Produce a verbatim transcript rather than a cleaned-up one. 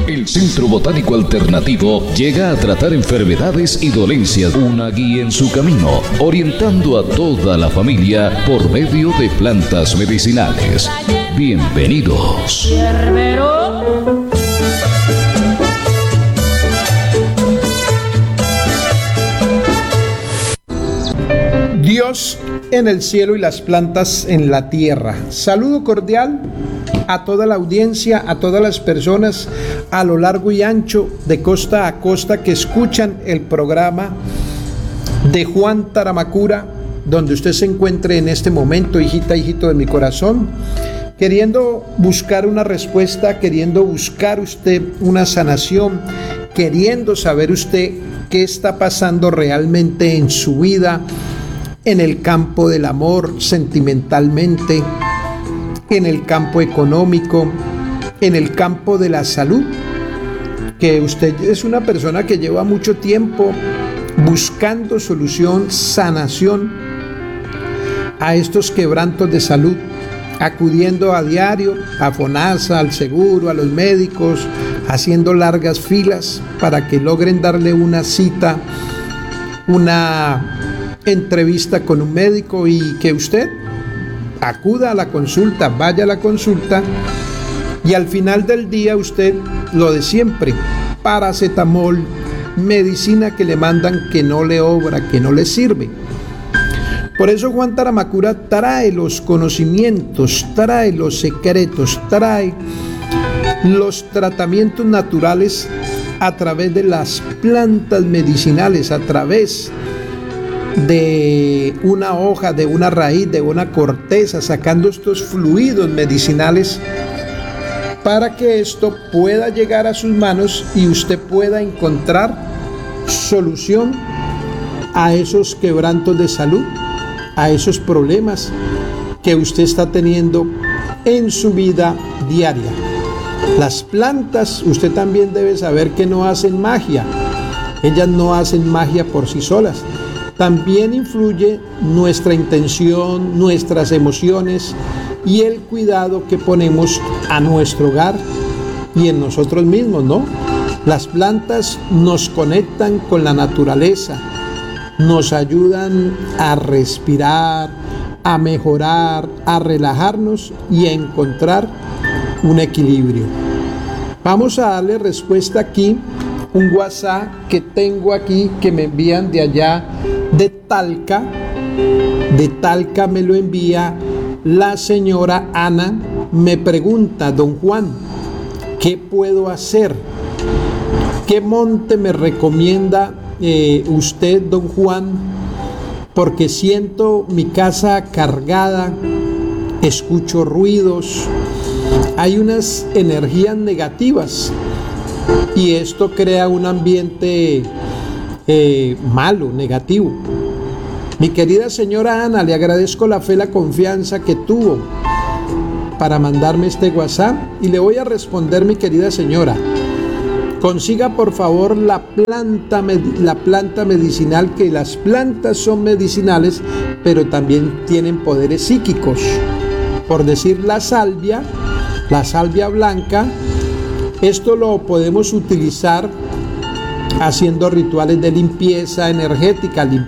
El Centro Botánico Alternativo llega a tratar enfermedades y dolencias, una guía en su camino, orientando a toda la familia por medio de plantas medicinales. Bienvenidos. Dios en el cielo y las plantas en la tierra. Saludo cordial a toda la audiencia, a todas las personas a lo largo y ancho, de costa a costa, que escuchan el programa de Juan Taramacura, donde usted se encuentre en este momento, hijita, hijito de mi corazón, queriendo buscar una respuesta, queriendo buscar usted una sanación, queriendo saber usted qué está pasando realmente en su vida, en el campo del amor, sentimentalmente, en el campo económico, en el campo de la salud, que usted es una persona que lleva mucho tiempo buscando solución, sanación a estos quebrantos de salud, acudiendo a diario a FONASA, al seguro, a los médicos, haciendo largas filas para que logren darle una cita, una entrevista con un médico, y que usted acuda a la consulta, vaya a la consulta, y al final del día usted lo de siempre: paracetamol, medicina que le mandan que no le obra, que no le sirve. Por eso Juan Taramacura trae los conocimientos, trae los secretos, trae los tratamientos naturales a través de las plantas medicinales, a través de una hoja, de una raíz, de una corteza, sacando estos fluidos medicinales para que esto pueda llegar a sus manos y usted pueda encontrar solución a esos quebrantos de salud, a esos problemas que usted está teniendo en su vida diaria. Las plantas, usted también debe saber que no hacen magia, ellas no hacen magia por sí solas. También influye nuestra intención, nuestras emociones y el cuidado que ponemos a nuestro hogar y en nosotros mismos, ¿no? Las plantas nos conectan con la naturaleza, nos ayudan a respirar, a mejorar, a relajarnos y a encontrar un equilibrio. Vamos a darle respuesta aquí, un WhatsApp que tengo aquí, que me envían de allá de Talca. De Talca me lo envía la señora Ana. Me pregunta: don Juan, ¿qué puedo hacer? ¿Qué monte me recomienda eh, usted, don Juan? Porque siento mi casa cargada, escucho ruidos, hay unas energías negativas y esto crea un ambiente eh, malo, negativo. Mi querida señora Ana, le agradezco la fe, la confianza que tuvo para mandarme este WhatsApp y le voy a responder, mi querida señora. Consiga por favor la planta, la planta medicinal, que las plantas son medicinales, pero también tienen poderes psíquicos. Por decir, la salvia, la salvia blanca, esto lo podemos utilizar haciendo rituales de limpieza energética,